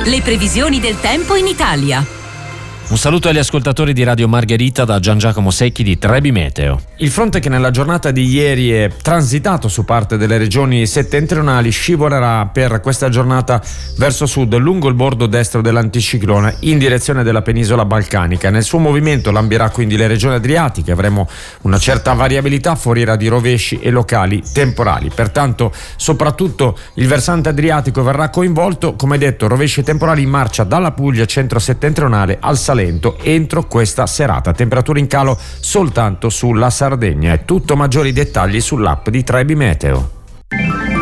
Le previsioni del tempo in Italia. Un saluto agli ascoltatori di Radio Margherita da Gian Giacomo Secchi di Trebi Meteo. Il fronte che nella giornata di ieri è transitato su parte delle regioni settentrionali scivolerà per questa giornata verso sud lungo il bordo destro dell'anticiclone in direzione della penisola balcanica. Nel suo movimento lambirà quindi le regioni adriatiche, avremo una certa variabilità foriera di rovesci e locali temporali. Pertanto soprattutto il versante adriatico verrà coinvolto, come detto, rovesci temporali in marcia dalla Puglia centro-settentrionale al Salento entro questa serata. Temperature in calo soltanto sulla Sardegna. È tutto, maggiori dettagli sull'app di Trebi Meteo.